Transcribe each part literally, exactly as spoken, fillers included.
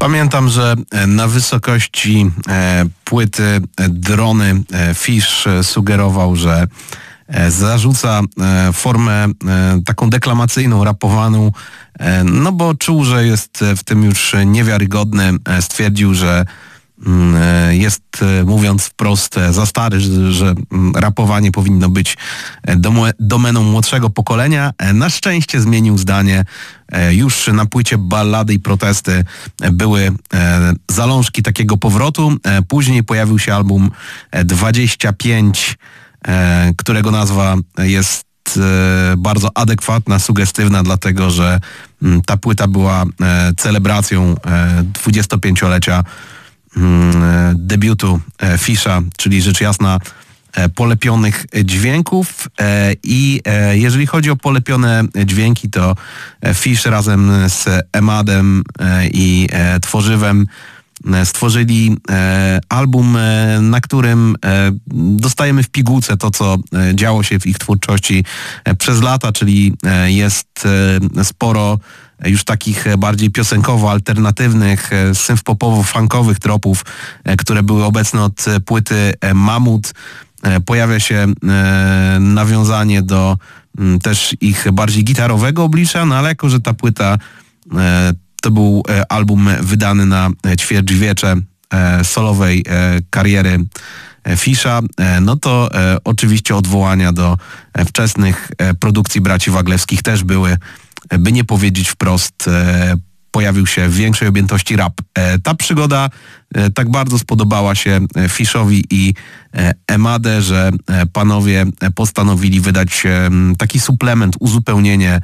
Pamiętam, że na wysokości płyty Drony Fish sugerował, że zarzuca formę taką deklamacyjną, rapowaną, no bo czuł, że jest w tym już niewiarygodny. Stwierdził, że jest, mówiąc wprost, za stary, że, że rapowanie powinno być domeną młodszego pokolenia. Na szczęście zmienił zdanie. Już na płycie Ballady i Protesty były zalążki takiego powrotu. Później pojawił się album dwadzieścia pięć, którego nazwa jest bardzo adekwatna, sugestywna, dlatego że ta płyta była celebracją dwudziestopięciolecia debiutu Fisha, czyli rzecz jasna polepionych dźwięków. I jeżeli chodzi o polepione dźwięki, to Fish razem z Emadem i Tworzywem stworzyli album, na którym dostajemy w pigułce to, co działo się w ich twórczości przez lata, czyli jest sporo już takich bardziej piosenkowo-alternatywnych, synth-popowo-funkowych tropów, które były obecne od płyty Mamut. Pojawia się nawiązanie do też ich bardziej gitarowego oblicza, no ale jako, że ta płyta to był album wydany na ćwierćwiecze solowej kariery Fisha, no to oczywiście odwołania do wczesnych produkcji braci Waglewskich też były, by nie powiedzieć wprost, pojawił się w większej objętości rap. Ta przygoda tak bardzo spodobała się Fishowi i Emadę, że panowie postanowili wydać taki suplement, uzupełnienie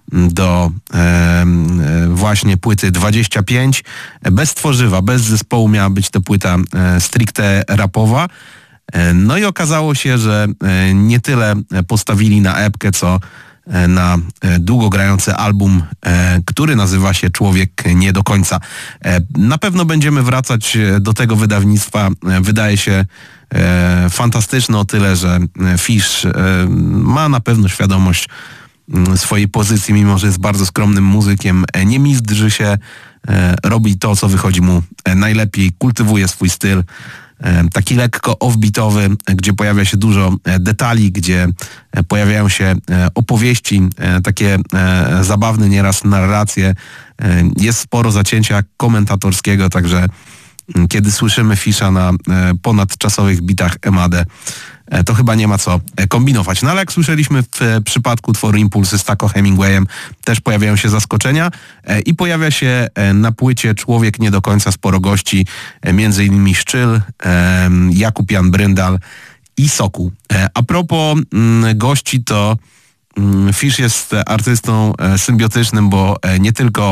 do e, właśnie płyty dwadzieścia pięć. Bez Tworzywa, bez zespołu miała być to płyta e, stricte rapowa. E, no i okazało się, że e, nie tyle postawili na epkę, co e, na e, długo grający album, e, który nazywa się Człowiek nie do końca. E, na pewno będziemy wracać do tego wydawnictwa. E, wydaje się e, fantastyczne o tyle, że Fish e, ma na pewno świadomość swojej pozycji, mimo że jest bardzo skromnym muzykiem, nie mizdrzy się, robi to, co wychodzi mu najlepiej, kultywuje swój styl, taki lekko offbeatowy, gdzie pojawia się dużo detali, gdzie pojawiają się opowieści, takie zabawne nieraz narracje, jest sporo zacięcia komentatorskiego, także kiedy słyszymy Fisha na ponadczasowych bitach Emadę, to chyba nie ma co kombinować. No ale jak słyszeliśmy w przypadku utworu Impulsy z Taco Hemingwayem, też pojawiają się zaskoczenia i pojawia się na płycie Człowiek nie do końca sporo gości, między innymi Szczyl, Jakub Jan Bryndal i Sokół. A propos gości, to Fish jest artystą symbiotycznym, bo nie tylko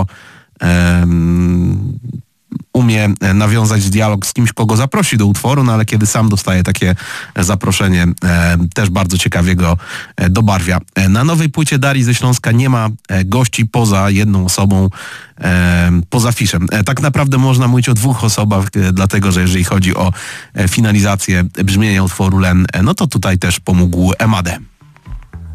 umie nawiązać dialog z kimś, kogo zaprosi do utworu, no ale kiedy sam dostaje takie zaproszenie, e, też bardzo ciekawie go e, dobarwia. E, na nowej płycie Darii ze Śląska nie ma e, gości poza jedną osobą, e, poza Fishem. E, tak naprawdę można mówić o dwóch osobach, e, dlatego, że jeżeli chodzi o e, finalizację brzmienia utworu Len, e, no to tutaj też pomógł Emadę.